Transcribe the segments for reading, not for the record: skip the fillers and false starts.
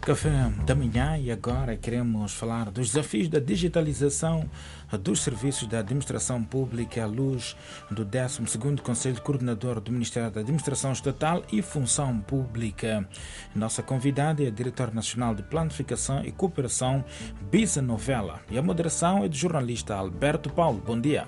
Café da manhã e agora queremos falar dos desafios da digitalização dos serviços da administração pública à luz do 12º Conselho Coordenador do Ministério da Administração Estatal e Função Pública. Nossa convidada é a Diretora Nacional de Planificação e Cooperação, Bisa Novella, e a moderação é do jornalista Alberto Paulo. Bom dia.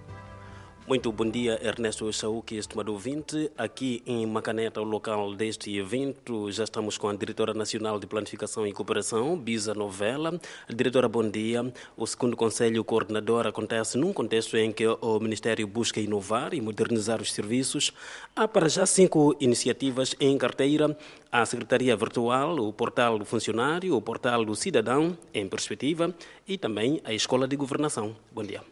Muito bom dia, Ernesto Chauque, estimado ouvinte. Aqui em Macaneta, o local deste evento, já estamos com a Diretora Nacional de Planificação e Cooperação, Bisa Novella. Diretora, bom dia. O segundo Conselho Coordenador acontece num contexto em que o Ministério busca inovar e modernizar os serviços. Há para já 5 iniciativas em carteira: a Secretaria Virtual, o Portal do Funcionário, o Portal do Cidadão em Perspectiva e também a Escola de Governação. Bom dia.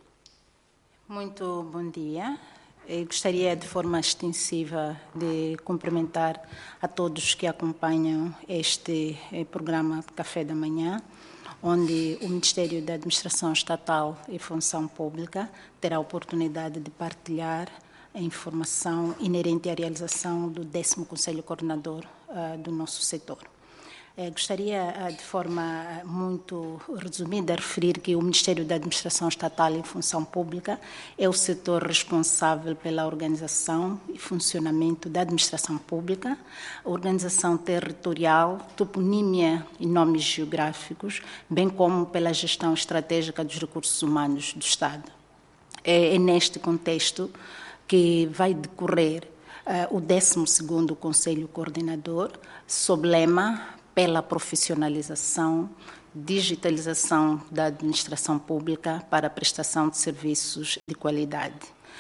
Muito bom dia. Eu gostaria de forma extensiva de cumprimentar a todos que acompanham este programa Café da Manhã, onde o Ministério da Administração Estatal e Função Pública terá a oportunidade de partilhar a informação inerente à realização do 10º Conselho Coordenador do nosso setor. Gostaria, de forma muito resumida, de referir que o Ministério da Administração Estatal e Função Pública é o setor responsável pela organização e funcionamento da administração pública, organização territorial, toponímia e nomes geográficos, bem como pela gestão estratégica dos recursos humanos do Estado. É neste contexto que vai decorrer o 12º Conselho Coordenador, sob lema pela profissionalização, digitalização da administração pública para a prestação de serviços de qualidade.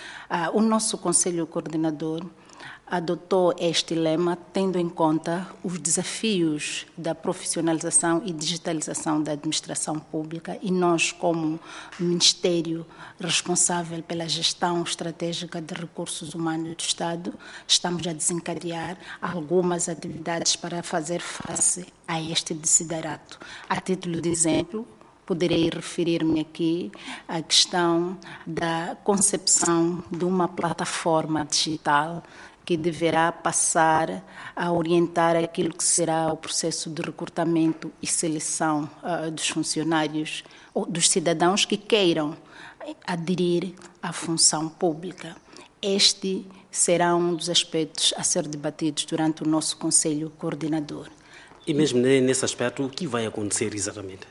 O nosso Conselho Coordenador adotou este lema tendo em conta os desafios da profissionalização e digitalização da administração pública, e nós, como Ministério responsável pela gestão estratégica de recursos humanos do Estado, estamos a desencadear algumas atividades para fazer face a este desiderato. A título de exemplo, poderei referir-me aqui à questão da concepção de uma plataforma digital que deverá passar a orientar aquilo que será o processo de recrutamento e seleção dos funcionários ou dos cidadãos que queiram aderir à função pública. Este será um dos aspectos a ser debatidos durante o nosso Conselho Coordenador. E mesmo nesse aspecto, o que vai acontecer exatamente?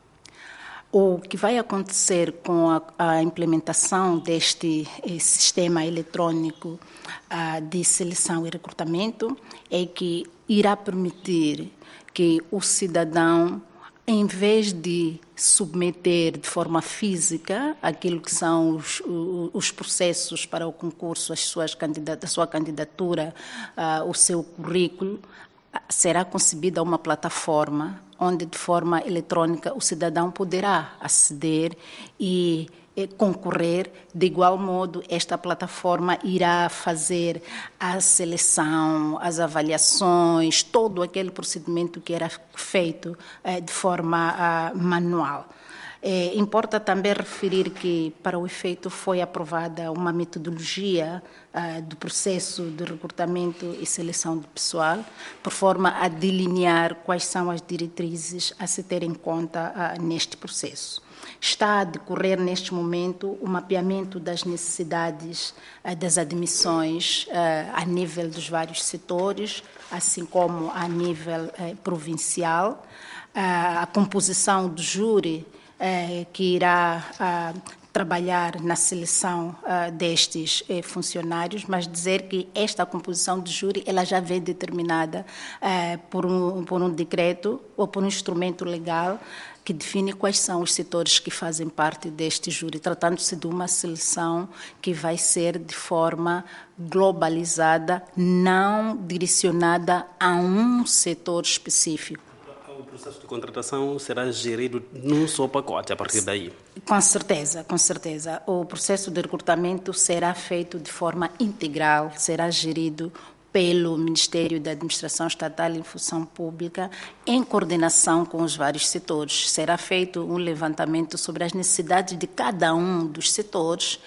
O que vai acontecer com a implementação deste sistema eletrônico de seleção e recrutamento é que irá permitir que o cidadão, em vez de submeter de forma física aquilo que são os processos para o concurso, a sua candidatura, o seu currículo, será concebida uma plataforma onde, de forma eletrônica, o cidadão poderá aceder e concorrer. De igual modo, esta plataforma irá fazer a seleção, as avaliações, todo aquele procedimento que era feito de forma manual. Importa também referir que, para o efeito, foi aprovada uma metodologia do processo de recrutamento e seleção de pessoal, por forma a delinear quais são as diretrizes a se ter em conta neste processo. Está a decorrer, neste momento, o mapeamento das necessidades das admissões a nível dos vários setores, assim como a nível provincial, a composição do júri que irá trabalhar na seleção destes funcionários, mas dizer que esta composição de júri ela já vem determinada por um decreto ou por um instrumento legal que define quais são os setores que fazem parte deste júri, tratando-se de uma seleção que vai ser de forma globalizada, não direcionada a um setor específico. O processo de contratação será gerido num só pacote a partir daí? Com certeza, com certeza. O processo de recrutamento será feito de forma integral, será gerido pelo Ministério da Administração Estatal e Função Pública, em coordenação com os vários setores. Será feito um levantamento sobre as necessidades de cada um dos setores,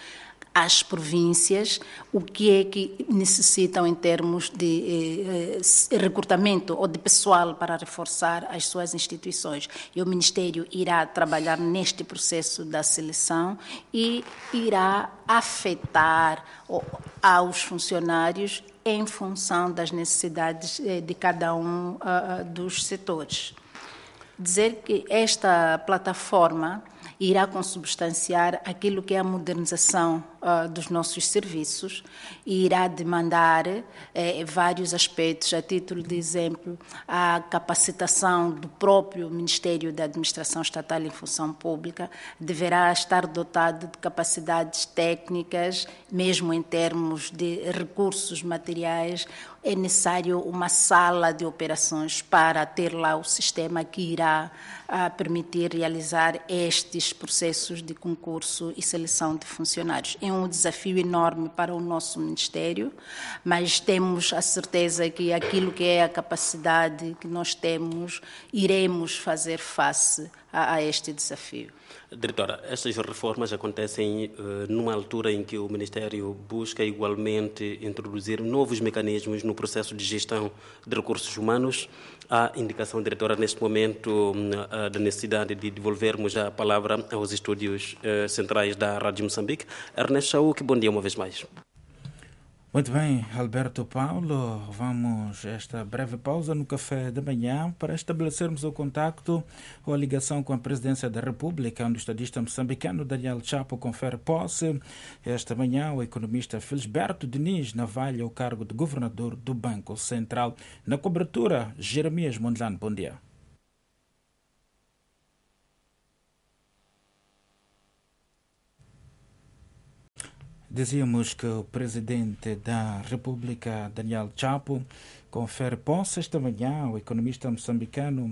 às províncias o que é que necessitam em termos de recrutamento ou de pessoal para reforçar as suas instituições. E o Ministério irá trabalhar neste processo da seleção e irá afetar aos funcionários em função das necessidades de cada um dos setores. Dizer que esta plataforma irá consubstanciar aquilo que é a modernização dos nossos serviços e irá demandar vários aspectos. A título de exemplo, a capacitação do próprio Ministério da Administração Estatal em Função Pública deverá estar dotado de capacidades técnicas, mesmo em termos de recursos materiais. É necessário uma sala de operações para ter lá o sistema que irá permitir realizar estes processos de concurso e seleção de funcionários. É um desafio enorme para o nosso Ministério, mas temos a certeza que aquilo que é a capacidade que nós temos, iremos fazer face a este desafio. Diretora, estas reformas acontecem numa altura em que o Ministério busca igualmente introduzir novos mecanismos no processo de gestão de recursos humanos. Há indicação, diretora, neste momento da necessidade de devolvermos a palavra aos estúdios centrais da Rádio Moçambique. Ernesto Chauk, bom dia uma vez mais. Muito bem, Alberto Paulo, vamos a esta breve pausa no café da manhã para estabelecermos o contacto ou a ligação com a Presidência da República, onde o estadista moçambicano Daniel Chapo confere posse. Esta manhã, o economista Felisberto Diniz Navalha o cargo de governador do Banco Central. Na cobertura, Jeremias Mondlane, bom dia. Dizíamos que o presidente da República, Daniel Chapo, confere posse esta manhã ao economista moçambicano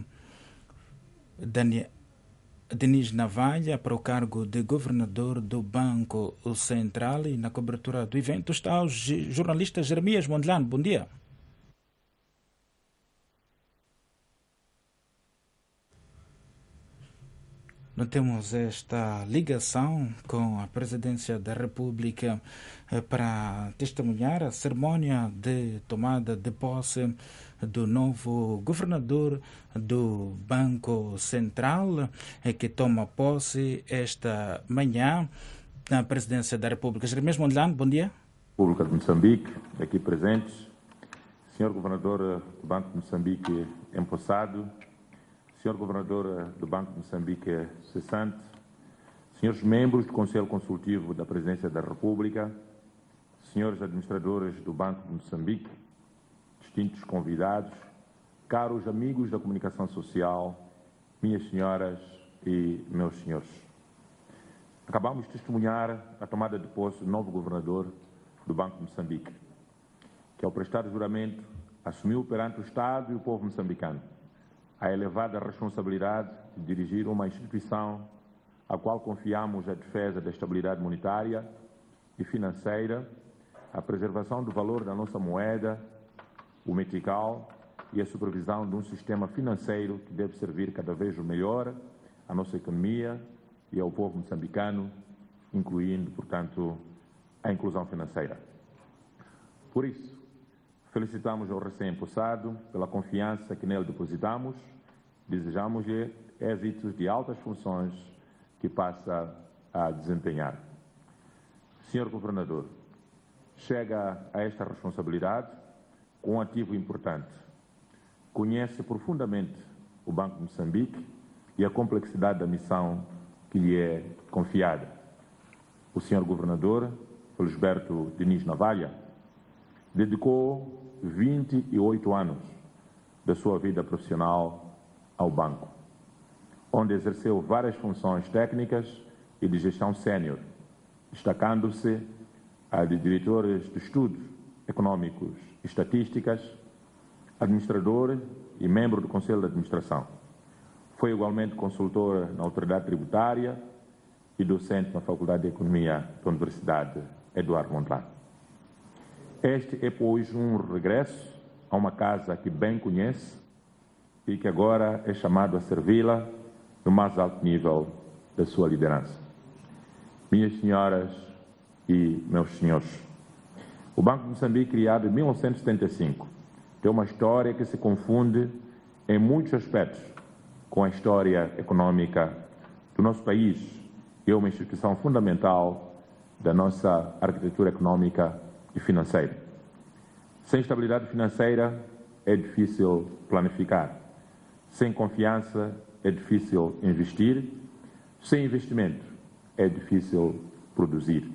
Diniz Navalha para o cargo de governador do Banco Central. E na cobertura do evento está o jornalista Jeremias Mondlane. Bom dia. Nós temos esta ligação com a Presidência da República para testemunhar a cerimónia de tomada de posse do novo governador do Banco Central, que toma posse esta manhã na Presidência da República. Jeremias Mondlane, bom dia. República de Moçambique, aqui presentes, Senhor Governador do Banco de Moçambique empossado, Senhor Governador do Banco de Moçambique cessante, senhores membros do Conselho Consultivo da Presidência da República, senhores administradores do Banco de Moçambique, distintos convidados, caros amigos da comunicação social, minhas senhoras e meus senhores. Acabamos de testemunhar a tomada de posse do novo governador do Banco de Moçambique, que ao prestar juramento assumiu perante o Estado e o povo moçambicano a elevada responsabilidade de dirigir uma instituição a qual confiamos a defesa da estabilidade monetária e financeira, a preservação do valor da nossa moeda, o metical e a supervisão de um sistema financeiro que deve servir cada vez melhor à nossa economia e ao povo moçambicano, incluindo, portanto, a inclusão financeira. Por isso, felicitamos o recém-empossado pela confiança que nele depositamos, desejamos-lhe êxitos de altas funções que passa a desempenhar. Senhor Governador, chega a esta responsabilidade com um ativo importante. Conhece profundamente o Banco de Moçambique e a complexidade da missão que lhe é confiada. O Senhor Governador, Felisberto Diniz Navalha, dedicou 28 anos da sua vida profissional ao banco, onde exerceu várias funções técnicas e de gestão sénior, destacando-se a de diretores de estudos econômicos e estatísticas, administrador e membro do Conselho de Administração. Foi igualmente consultor na Autoridade Tributária e docente na Faculdade de Economia da Universidade Eduardo Mondlane. Este é, pois, um regresso a uma casa que bem conhece e que agora é chamado a servi-la no mais alto nível da sua liderança. Minhas senhoras e meus senhores. O Banco de Moçambique, criado em 1975, tem uma história que se confunde em muitos aspectos com a história econômica do nosso país e é uma instituição fundamental da nossa arquitetura econômica e financeira. Sem estabilidade financeira é difícil planificar. Sem confiança é difícil investir. Sem investimento é difícil produzir.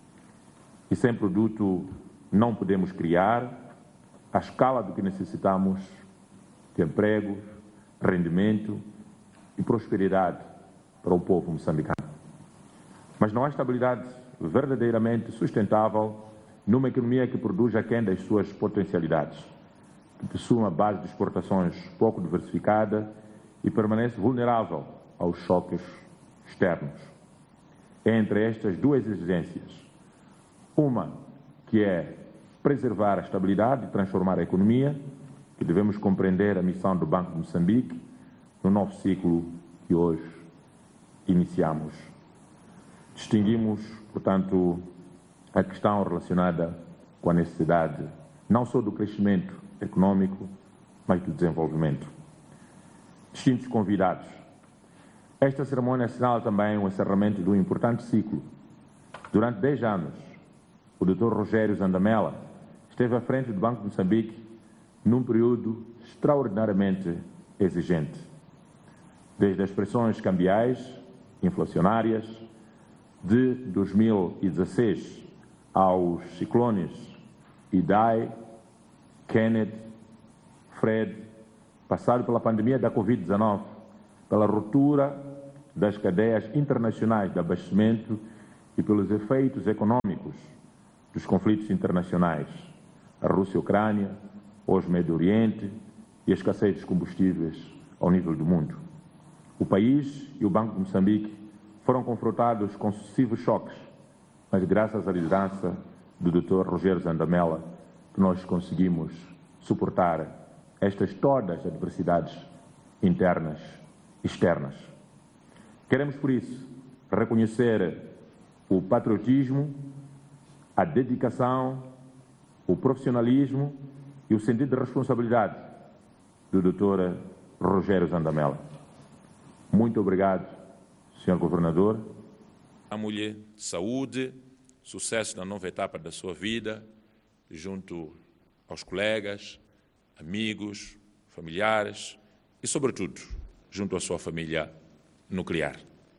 E sem produto não podemos criar a escala do que necessitamos de emprego, rendimento e prosperidade para o povo moçambicano. Mas não há estabilidade verdadeiramente sustentável numa economia que produz aquém das suas potencialidades, que possui uma base de exportações pouco diversificada e permanece vulnerável aos choques externos. Entre estas duas exigências, uma que é preservar a estabilidade e transformar a economia, que devemos compreender a missão do Banco de Moçambique no novo ciclo que hoje iniciamos. Distinguimos, portanto, a questão relacionada com a necessidade não só do crescimento econômico, mas do desenvolvimento. Distintos convidados. Esta cerimônia assinala também o encerramento de um importante ciclo. Durante 10 anos, o Dr. Rogério Zandamela esteve à frente do Banco de Moçambique num período extraordinariamente exigente. Desde as pressões cambiais, inflacionárias, de 2016 aos ciclones Idai, Kenneth, Fred, passado pela pandemia da Covid-19, pela ruptura das cadeias internacionais de abastecimento e pelos efeitos econômicos dos conflitos internacionais, a Rússia e a Ucrânia, hoje Médio Oriente e a escassez dos combustíveis ao nível do mundo. O país e o Banco de Moçambique foram confrontados com sucessivos choques, mas graças à liderança do Dr. Rogério Zandamela, que nós conseguimos suportar estas todas as adversidades internas e externas. Queremos, por isso, reconhecer o patriotismo, a dedicação, o profissionalismo e o sentido de responsabilidade do Dr. Rogério Zandamela. Muito obrigado, Sr. Governador. Amo-lhe saúde, sucesso na nova etapa da sua vida, junto aos colegas, amigos, familiares e, sobretudo, junto à sua família nuclear.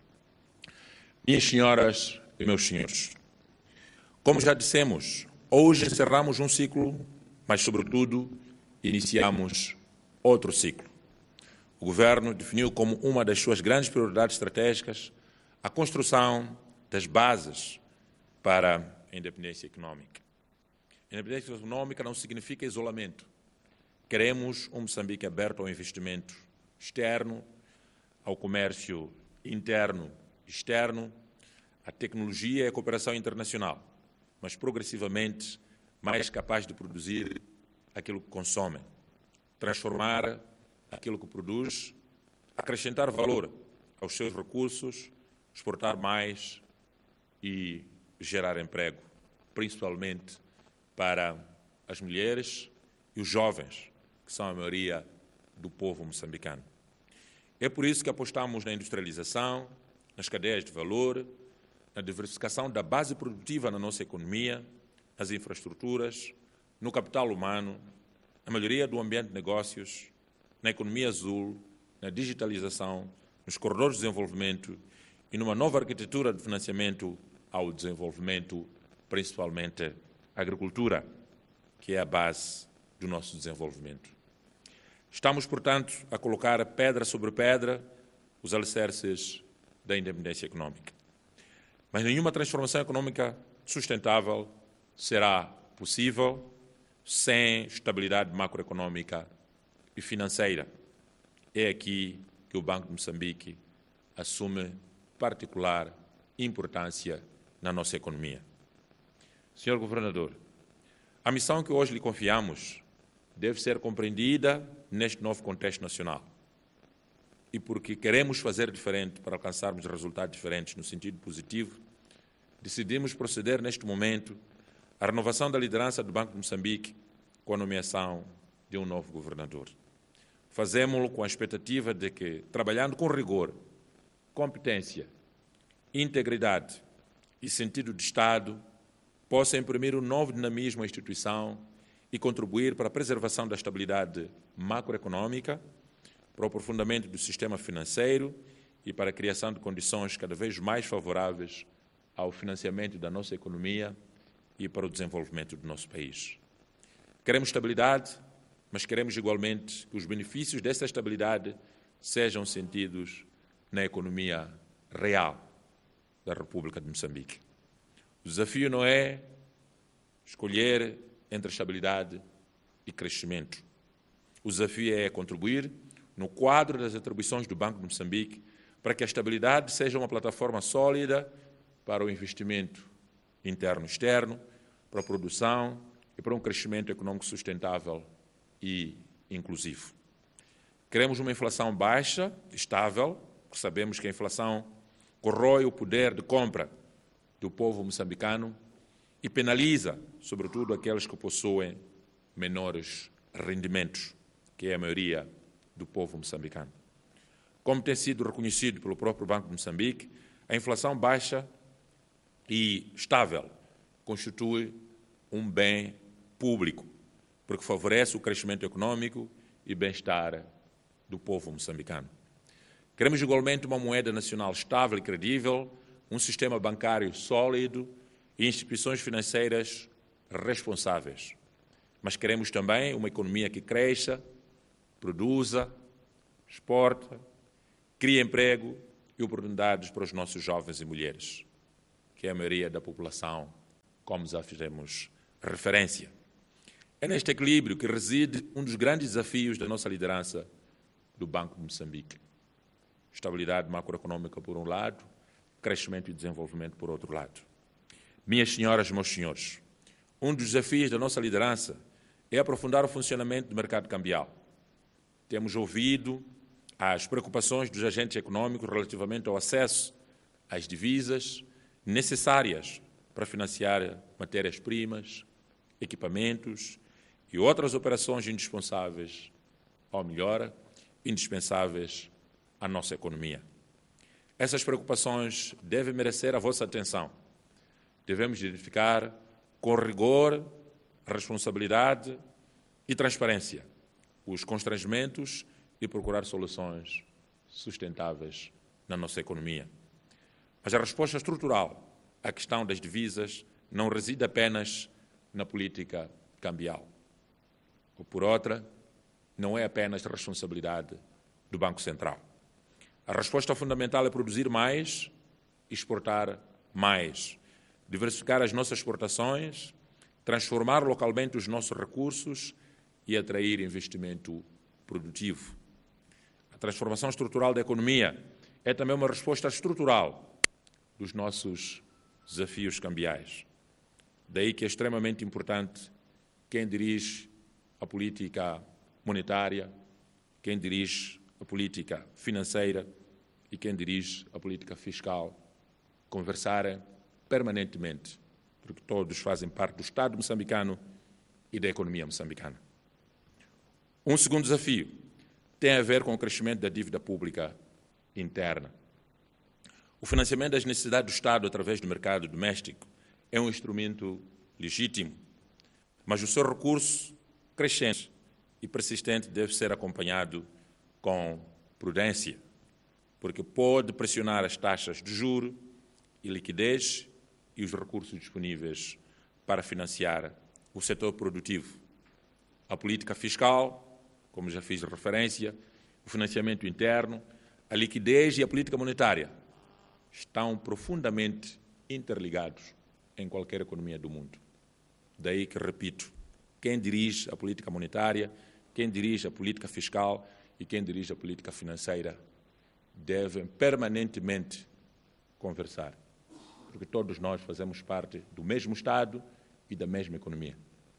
Minhas senhoras e meus senhores, como já dissemos, hoje encerramos um ciclo, mas, sobretudo, iniciamos outro ciclo. O Governo definiu como uma das suas grandes prioridades estratégicas a construção das bases para a independência econômica. A independência econômica não significa isolamento. Queremos um Moçambique aberto ao investimento externo, ao comércio interno e externo, à tecnologia e à cooperação internacional, mas progressivamente mais capaz de produzir aquilo que consome, transformar aquilo que produz, acrescentar valor aos seus recursos, exportar mais e gerar emprego, principalmente para as mulheres e os jovens, que são a maioria do povo moçambicano. É por isso que apostamos na industrialização, nas cadeias de valor, na diversificação da base produtiva na nossa economia, nas infraestruturas, no capital humano, na melhoria do ambiente de negócios, na economia azul, na digitalização, nos corredores de desenvolvimento e numa nova arquitetura de financiamento ao desenvolvimento, principalmente a agricultura, que é a base do nosso desenvolvimento. Estamos, portanto, a colocar pedra sobre pedra os alicerces da independência econômica. Mas nenhuma transformação econômica sustentável será possível sem estabilidade macroeconômica e financeira. É aqui que o Banco de Moçambique assume particular importância na nossa economia. Senhor Governador, a missão que hoje lhe confiamos deve ser compreendida neste novo contexto nacional. E porque queremos fazer diferente para alcançarmos resultados diferentes no sentido positivo, decidimos proceder neste momento à renovação da liderança do Banco de Moçambique com a nomeação de um novo governador. Fazemos-lo com a expectativa de que, trabalhando com rigor, competência, integridade e sentido de Estado, possa imprimir um novo dinamismo à instituição e contribuir para a preservação da estabilidade macroeconômica, para o aprofundamento do sistema financeiro e para a criação de condições cada vez mais favoráveis ao financiamento da nossa economia e para o desenvolvimento do nosso país. Queremos estabilidade, mas queremos igualmente que os benefícios dessa estabilidade sejam sentidos na economia real da República de Moçambique. O desafio não é escolher entre estabilidade e crescimento. O desafio é contribuir, no quadro das atribuições do Banco de Moçambique, para que a estabilidade seja uma plataforma sólida para o investimento interno e externo, para a produção e para um crescimento econômico sustentável e inclusivo. Queremos uma inflação baixa, estável, porque sabemos que a inflação corrói o poder de compra do povo moçambicano e penaliza, sobretudo, aqueles que possuem menores rendimentos, que é a maioria do povo moçambicano. Como tem sido reconhecido pelo próprio Banco de Moçambique, a inflação baixa e estável constitui um bem público, porque favorece o crescimento econômico e bem-estar do povo moçambicano. Queremos igualmente uma moeda nacional estável e credível, um sistema bancário sólido e instituições financeiras responsáveis. Mas queremos também uma economia que cresça, produza, exporta, crie emprego e oportunidades para os nossos jovens e mulheres, que é a maioria da população, como já fizemos referência. É neste equilíbrio que reside um dos grandes desafios da nossa liderança do Banco de Moçambique. Estabilidade macroeconômica por um lado, crescimento e desenvolvimento por outro lado. Minhas senhoras e meus senhores, um dos desafios da nossa liderança é aprofundar o funcionamento do mercado cambial. Temos ouvido as preocupações dos agentes econômicos relativamente ao acesso às divisas necessárias para financiar matérias-primas, equipamentos e outras operações indispensáveis, ou melhor, indispensáveis à nossa economia. Essas preocupações devem merecer a vossa atenção. Devemos identificar com rigor, responsabilidade e transparência os constrangimentos e procurar soluções sustentáveis na nossa economia. Mas a resposta estrutural à questão das divisas não reside apenas na política cambial. Ou, por outra, não é apenas responsabilidade do Banco Central. A resposta fundamental é produzir mais e exportar mais, diversificar as nossas exportações, transformar localmente os nossos recursos e atrair investimento produtivo. A transformação estrutural da economia é também uma resposta estrutural dos nossos desafios cambiais. Daí que é extremamente importante quem dirige a política monetária, quem dirige a política financeira e quem dirige a política fiscal conversarem permanentemente, porque todos fazem parte do Estado moçambicano e da economia moçambicana. Um segundo desafio tem a ver com o crescimento da dívida pública interna. O financiamento das necessidades do Estado através do mercado doméstico é um instrumento legítimo, mas o seu recurso crescente e persistente deve ser acompanhado com prudência, porque pode pressionar as taxas de juros e liquidez e os recursos disponíveis para financiar o setor produtivo. A política fiscal, como já fiz referência, o financiamento interno, a liquidez e a política monetária estão profundamente interligados em qualquer economia do mundo. Daí que, repito, quem dirige a política monetária, quem dirige a política fiscal e quem dirige a política financeira devem permanentemente conversar, porque todos nós fazemos parte do mesmo Estado e da mesma economia.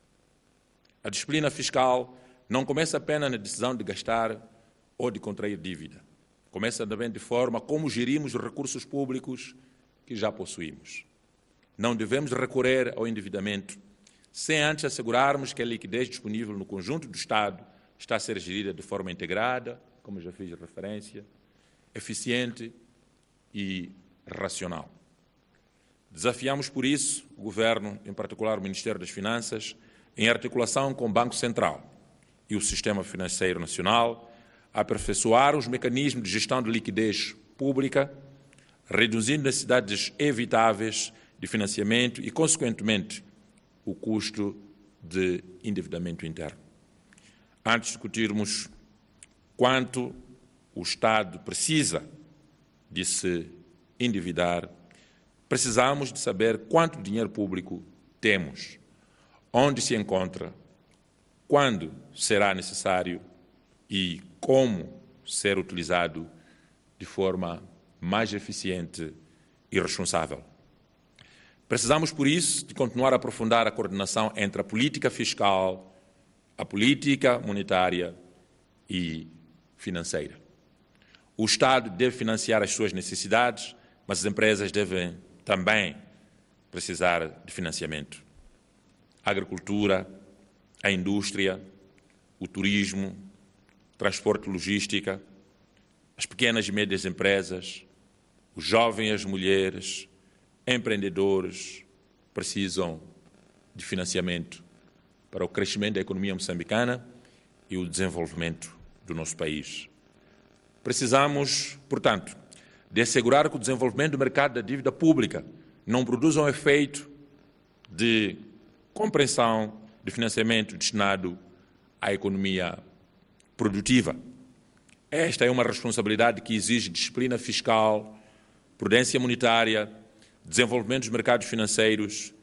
A disciplina fiscal não começa apenas na decisão de gastar ou de contrair dívida. Começa também de forma como gerimos os recursos públicos que já possuímos. Não devemos recorrer ao endividamento sem antes assegurarmos que a liquidez disponível no conjunto do Estado está a ser gerida de forma integrada, como já fiz referência, eficiente e racional. Desafiamos, por isso, o Governo, em particular o Ministério das Finanças, em articulação com o Banco Central e o Sistema Financeiro Nacional, a aperfeiçoar os mecanismos de gestão de liquidez pública, reduzindo necessidades evitáveis de financiamento e, consequentemente, o custo de endividamento interno. Antes de discutirmos quanto o Estado precisa de se endividar, precisamos de saber quanto dinheiro público temos, onde se encontra, quando será necessário e como ser utilizado de forma mais eficiente e responsável. Precisamos, por isso, de continuar a aprofundar a coordenação entre a política fiscal, a política monetária e financeira. O Estado deve financiar as suas necessidades, mas as empresas devem também precisar de financiamento. A agricultura, a indústria, o turismo, o transporte e logística, as pequenas e médias empresas, os jovens e as mulheres, empreendedores precisam de financiamento para o crescimento da economia moçambicana e o desenvolvimento do nosso país. Precisamos, portanto, de assegurar que o desenvolvimento do mercado da dívida pública não produza um efeito de compreensão de financiamento destinado à economia produtiva. Esta é uma responsabilidade que exige disciplina fiscal, prudência monetária, desenvolvimento dos mercados financeiros